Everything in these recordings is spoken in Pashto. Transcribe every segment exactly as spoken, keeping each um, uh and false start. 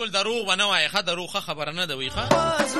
ټول دروغ ونه وایي ښه دروغ ښه خبره نه ده وي ښه.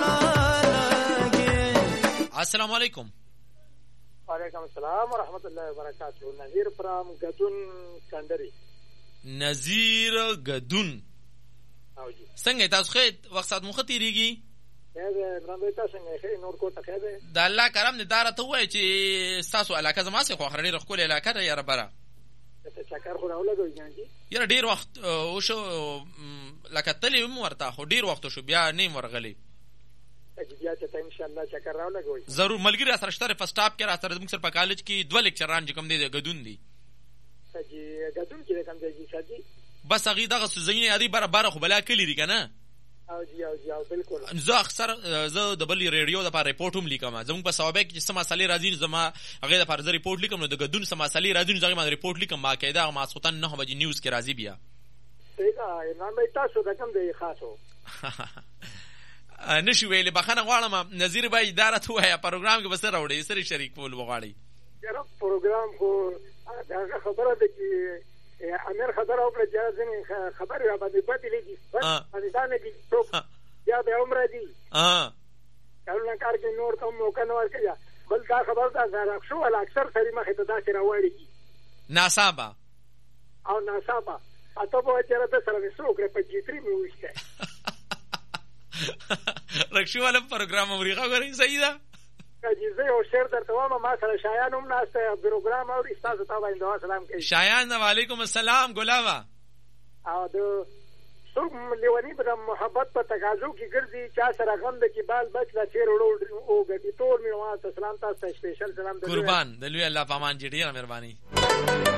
السلام علیکم. وعلیکم السلام ورحمت الله وبرکاته. نذیر فرام گدون کندری. نذیر گدون. او جی څنګه تاسو ښه وخت سات مو ښه تېرېږي؟ خیر برام تاسو څنګه ښه نور کو ته خیر ده؟ د الله کرم دې دا راته ووایي چې ستاسو علاقه زما څخه خو آخر ډېره ښکلې علاقه ده یاره بره. چکر خو راولګوئ ګڼ جي یاره ډېر وخت وشو لکه تللی وم ورته خو ډېر وخت وشو بیا نه یم ورغلی. بیا چې ته انشاءالله چکر راولګوئ. ضرور ملګري راسره شته په سټاپ کې راسره زموږ سره په کالج کې دوه لیکچران چې کوم دی د ګدون دي. جي ګدون کې کوم دی جي سادي بس هغې دغه ځایونه یادوي بره بره خو بلا کلي دي که نه. او جی او جی او بالکل. زه اکثر زه د بل ریډیو دپاره ریپورټ هم لیکم. زموږ په صوابع کې چې څه مسلې راځي زما هغې دپاره زه ریپورټ لیکم. نو د ګدون څه مسلې راځي نو زه هغې باندې ریپورټ لیکم باقاعده هغه ماسخوتن نهه بجې نیوز کې راځي بیا. صحیح ده عمران بھائی تاسو د کوم دی خاصو نشي ویلې بخښنه غواړم نظیر بھائی دا راته ووایه پروګرام کې به څه راوړئ څه شریک کول وغواړئ؟ یاره پروګرام خو هغه خبره ده چې امیر خبره وکړه چې ځینې خبرې را باندې بدې لګي بس باندې دا نه دي څوک بیا به عمره دي کارونه کار کې نور ته موقع نه ورکوي. بل دا خبر ده زرق شو ولا اکثر سړي مخې ته داسې راوړي ناصابه او ناصابه اته به چې راته سره مې څه وکړې په جیتري مې وویشته رکشو والا پروګرام امریکا غوړي صحیح ده. زه یو شعر درته وایم ما سره شایان هم ناسته پروګرام اوري ستاسو ته باندې دعا سلام کوي. شایان وعلیکم السلام ګلابه. او د څوک لیونی په محبت په تقاضو کې ګرځي چا سره غم د کې بال بچ لا چیر وړو او ګټي ټول مې واسه سلام تاسو سپیشل سلام قربان د لوی الله پامان جی ډیره مهرباني.